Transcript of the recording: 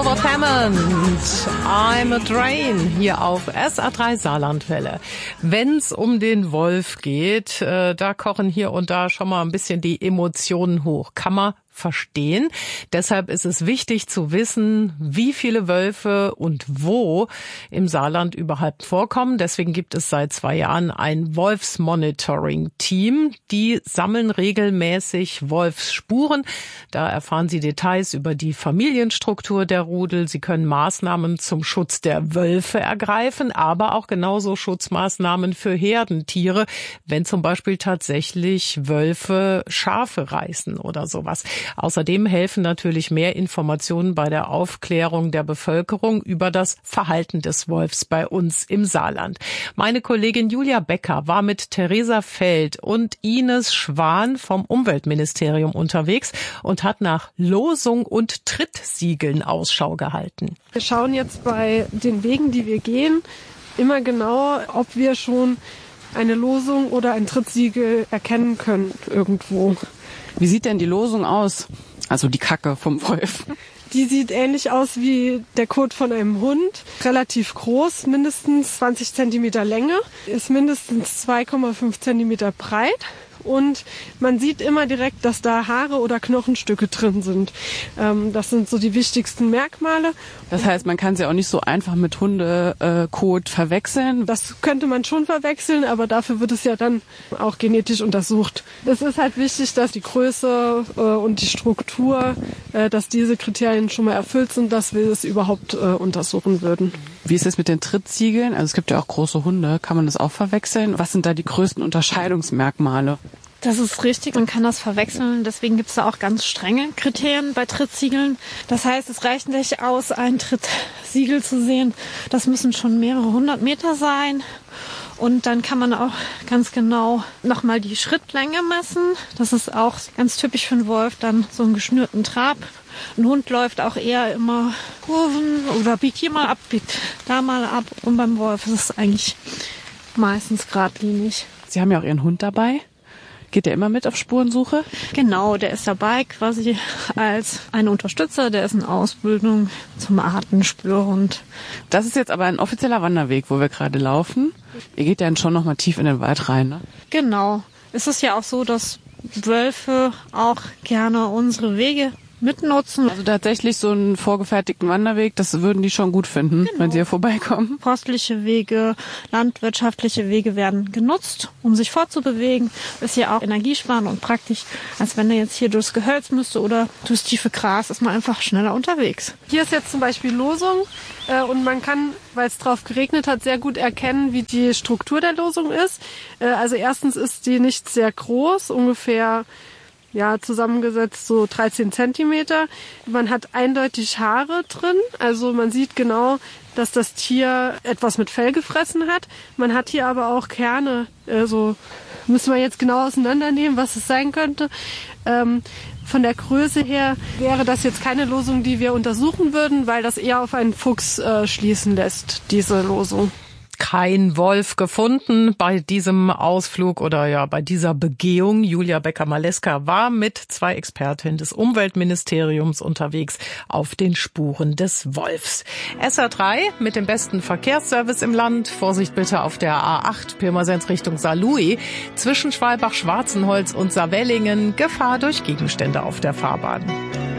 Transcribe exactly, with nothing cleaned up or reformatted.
Albert Hammond, I'm a Train, hier auf S A drei Saarlandwelle. Wenn's um den Wolf geht, äh, da kochen hier und da schon mal ein bisschen die Emotionen hoch. Kann man verstehen. Deshalb ist es wichtig zu wissen, wie viele Wölfe und wo im Saarland überhaupt vorkommen. Deswegen gibt es seit zwei Jahren ein Wolfsmonitoring-Team. Die sammeln regelmäßig Wolfsspuren. Da erfahren sie Details über die Familienstruktur der Rudel. Sie können Maßnahmen zum Schutz der Wölfe ergreifen, aber auch genauso Schutzmaßnahmen für Herdentiere, wenn zum Beispiel tatsächlich Wölfe Schafe reißen oder sowas. Außerdem helfen natürlich mehr Informationen bei der Aufklärung der Bevölkerung über das Verhalten des Wolfs bei uns im Saarland. Meine Kollegin Julia Becker war mit Theresa Feld und Ines Schwan vom Umweltministerium unterwegs und hat nach Losung und Trittsiegeln Ausschau gehalten. Wir schauen jetzt bei den Wegen, die wir gehen, immer genau, ob wir schon eine Losung oder ein Trittsiegel erkennen können irgendwo. Wie sieht denn die Losung aus? Also die Kacke vom Wolf. Die sieht ähnlich aus wie der Kot von einem Hund. Relativ groß, mindestens zwanzig Zentimeter Länge, ist mindestens zwei Komma fünf Zentimeter breit. Und man sieht immer direkt, dass da Haare oder Knochenstücke drin sind. Ähm, das sind so die wichtigsten Merkmale. Das heißt, man kann sie auch nicht so einfach mit Hundekot verwechseln? Das könnte man schon verwechseln, aber dafür wird es ja dann auch genetisch untersucht. Es ist halt wichtig, dass die Größe äh, und die Struktur, äh, dass diese Kriterien schon mal erfüllt sind, dass wir es überhaupt äh, untersuchen würden. Wie ist es mit den Trittsiegeln? Also es gibt ja auch große Hunde. Kann man das auch verwechseln? Was sind da die größten Unterscheidungsmerkmale? Das ist richtig, man kann das verwechseln. Deswegen gibt es da auch ganz strenge Kriterien bei Trittsiegeln. Das heißt, es reicht nicht aus, ein Trittsiegel zu sehen. Das müssen schon mehrere hundert Meter sein. Und dann kann man auch ganz genau nochmal die Schrittlänge messen. Das ist auch ganz typisch für einen Wolf, dann so einen geschnürten Trab. Ein Hund läuft auch eher immer Kurven oder biegt hier mal ab, biegt da mal ab. Und beim Wolf ist es eigentlich meistens geradlinig. Sie haben ja auch Ihren Hund dabei. Geht der immer mit auf Spurensuche? Genau, der ist dabei quasi als ein Unterstützer. Der ist in Ausbildung zum Artenspürhund. Das ist jetzt aber ein offizieller Wanderweg, wo wir gerade laufen. Ihr geht ja dann schon noch mal tief in den Wald rein, ne? Genau. Es ist ja auch so, dass Wölfe auch gerne unsere Wege mitnutzen. Also tatsächlich so einen vorgefertigten Wanderweg, das würden die schon gut finden, genau, wenn sie hier vorbeikommen. Forstliche Wege, landwirtschaftliche Wege werden genutzt, um sich fortzubewegen. Ist ja auch energiesparend und praktisch, als wenn er jetzt hier durchs Gehölz müsste oder durchs tiefe Gras, ist man einfach schneller unterwegs. Hier ist jetzt zum Beispiel Losung äh, und man kann, weil es drauf geregnet hat, sehr gut erkennen, wie die Struktur der Losung ist. Äh, also erstens ist die nicht sehr groß, ungefähr ja, zusammengesetzt so dreizehn Zentimeter. Man hat eindeutig Haare drin, also man sieht genau, dass das Tier etwas mit Fell gefressen hat. Man hat hier aber auch Kerne, also müssen wir jetzt genau auseinandernehmen, was es sein könnte. Ähm, von der Größe her wäre das jetzt keine Losung, die wir untersuchen würden, weil das eher auf einen Fuchs äh, schließen lässt, diese Losung. Kein Wolf gefunden bei diesem Ausflug oder ja bei dieser Begehung. Julia Becker-Maleska war mit zwei Expertinnen des Umweltministeriums unterwegs auf den Spuren des Wolfs. S A drei mit dem besten Verkehrsservice im Land. Vorsicht bitte auf der A acht Pirmasens Richtung Saarlouis. Zwischen Schwalbach-Schwarzenholz und Saarwellingen Gefahr durch Gegenstände auf der Fahrbahn.